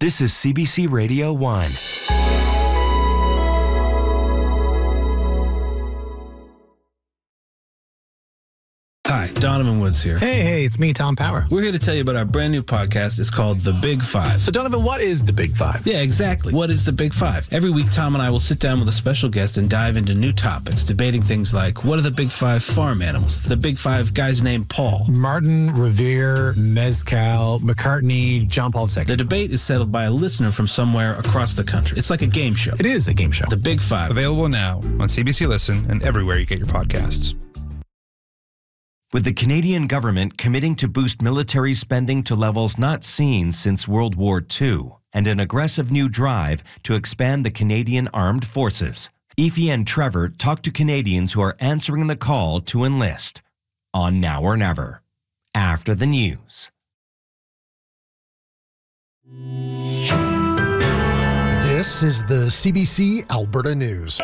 This is CBC Radio 1. Hi, Donovan Woods here. Hey, it's me, Tom Power. We're here to tell you about our brand new podcast. It's called The Big Five. So, Donovan, what is The Big Five? Yeah, exactly. What is The Big Five? Every week, Tom and I will sit down with a special guest and dive into new topics, debating things like, what are the Big Five farm animals? The Big Five guys named Paul. Martin, Revere, Mezcal, McCartney, John Paul II. The debate is settled by a listener from somewhere across the country. It's like a game show. It is a game show. The Big Five. Available now on CBC Listen and everywhere you get your podcasts. With the Canadian government committing to boost military spending to levels not seen since World War II, and an aggressive new drive to expand the Canadian Armed Forces, Aoife and Trevor talk to Canadians who are answering the call to enlist on Now or Never, after the news. This is the CBC Alberta News.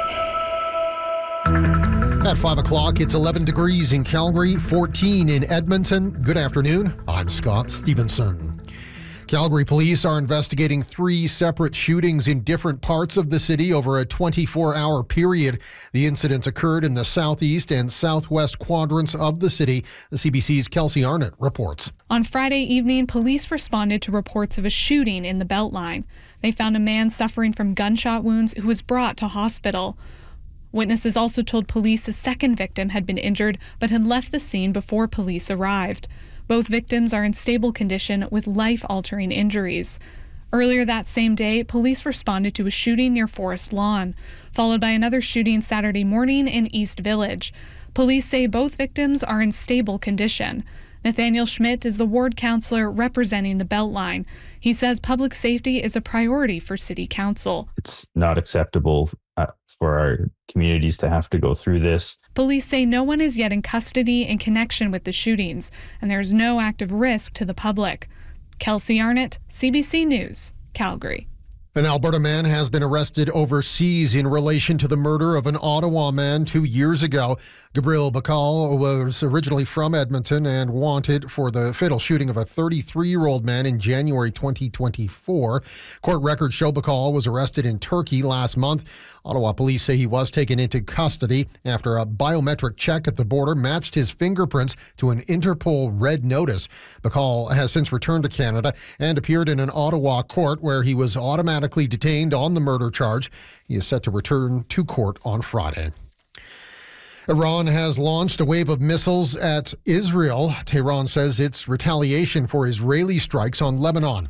At 5 o'clock, it's 11 degrees in Calgary, 14 in Edmonton. Good afternoon. I'm Scott Stevenson. Calgary police are investigating 3 separate shootings in different parts of the city over a 24-hour period. The incidents occurred in the southeast and southwest quadrants of the city. The CBC's Kelsey Arnott reports. On Friday evening, police responded to reports of a shooting in the Beltline. They found a man suffering from gunshot wounds who was brought to hospital. Witnesses also told police a second victim had been injured but had left the scene before police arrived. Both victims are in stable condition with life-altering injuries. Earlier that same day, police responded to a shooting near Forest Lawn, followed by another shooting Saturday morning in East Village. Police say both victims are in stable condition. Nathaniel Schmidt is the ward councillor representing the Beltline. He says public safety is a priority for City Council. It's not acceptable for our communities to have to go through this. Police say no one is yet in custody in connection with the shootings, and there's no active risk to the public. Kelsey Arnott, CBC News, Calgary. An Alberta man has been arrested overseas in relation to the murder of an Ottawa man 2 years ago. Gabriel Bacall was originally from Edmonton and wanted for the fatal shooting of a 33-year-old man in January 2024. Court records show Bacall was arrested in Turkey last month. Ottawa police say he was taken into custody after a biometric check at the border matched his fingerprints to an Interpol red notice. Bacall has since returned to Canada and appeared in an Ottawa court where he was automatically detained on the murder charge. He is set to return to court on Friday. Iran has launched a wave of missiles at Israel. Tehran says it's retaliation for Israeli strikes on Lebanon.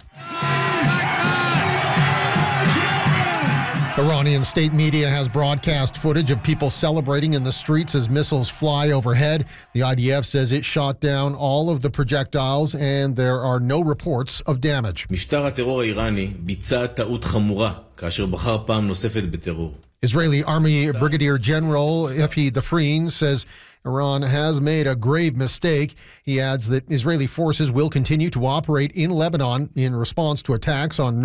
Iranian state media has broadcast footage of people celebrating in the streets as missiles fly overhead. The IDF says it shot down all of the projectiles and there are no reports of damage. משטר הטרור האיראני ביצע טעות חמורה כאשר בחר פעם נוספת בטרור. Israeli Army Brigadier General Efi Dafrin says Iran has made a grave mistake. He adds that Israeli forces will continue to operate in Lebanon in response to attacks on